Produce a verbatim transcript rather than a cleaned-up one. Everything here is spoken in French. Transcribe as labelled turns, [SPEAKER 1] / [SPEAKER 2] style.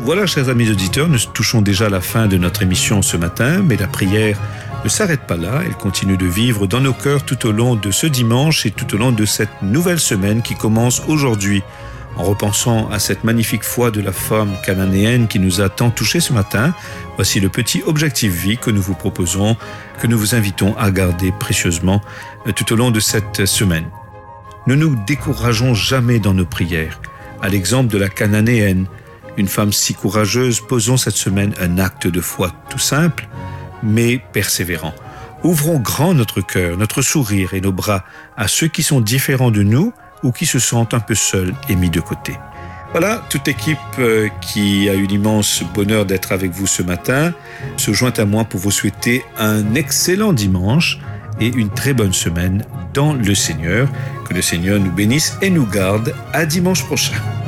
[SPEAKER 1] Voilà, chers amis auditeurs, nous touchons déjà à la fin de notre émission ce matin, mais la prière ne s'arrête pas là, elle continue de vivre dans nos cœurs tout au long de ce dimanche et tout au long de cette nouvelle semaine qui commence aujourd'hui. En repensant à cette magnifique foi de la femme cananéenne qui nous a tant touchés ce matin, voici le petit objectif vie que nous vous proposons, que nous vous invitons à garder précieusement tout au long de cette semaine. Ne nous décourageons jamais dans nos prières. À l'exemple de la cananéenne, une femme si courageuse, posons cette semaine un acte de foi tout simple, mais persévérant. Ouvrons grand notre cœur, notre sourire et nos bras à ceux qui sont différents de nous ou qui se sentent un peu seuls et mis de côté. Voilà, toute l'équipe qui a eu l'immense bonheur d'être avec vous ce matin se joint à moi pour vous souhaiter un excellent dimanche et une très bonne semaine dans le Seigneur. Que le Seigneur nous bénisse et nous garde. À dimanche prochain.